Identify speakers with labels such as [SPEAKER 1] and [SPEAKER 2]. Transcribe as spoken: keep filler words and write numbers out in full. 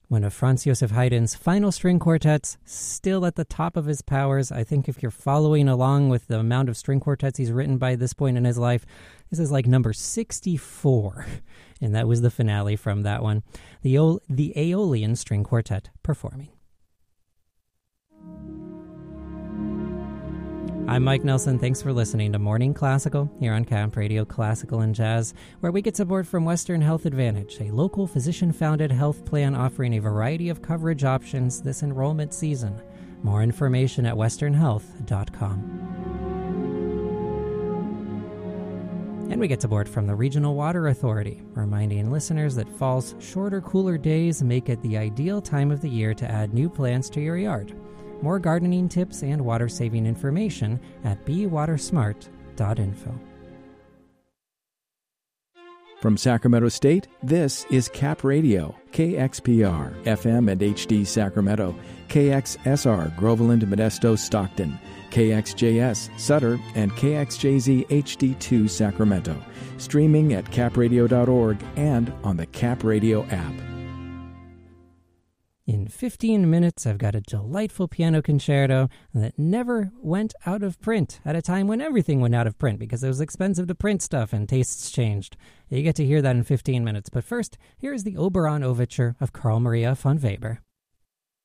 [SPEAKER 1] One of Franz Josef Haydn's final string quartets, still at the top of his powers. I think if you're following along with the amount of string quartets he's written by this point in his life, this is like number sixty-four. And that was the finale from that one. The, o- the Aeolian String Quartet performing. I'm Mike Nelson. Thanks for listening to Morning Classical here on Camp Radio Classical and Jazz, where we get support from Western Health Advantage, a local physician-founded health plan offering a variety of coverage options this enrollment season. More information at western health dot com. And we get support from the Regional Water Authority, reminding listeners that fall's shorter, cooler days make it the ideal time of the year to add new plants to your yard. More gardening tips and water-saving information at be water smart dot info.
[SPEAKER 2] From Sacramento State, this is Cap Radio, K X P R, F M and H D Sacramento, K X S R, Groveland, Modesto, Stockton, K X J S, Sutter, and K X J Z H D two Sacramento. Streaming at cap radio dot org and on the Cap Radio app.
[SPEAKER 1] In fifteen minutes, I've got a delightful piano concerto that never went out of print at a time when everything went out of print because it was expensive to print stuff and tastes changed. You get to hear that in fifteen minutes. But first, here's the Oberon Overture of Carl Maria von Weber.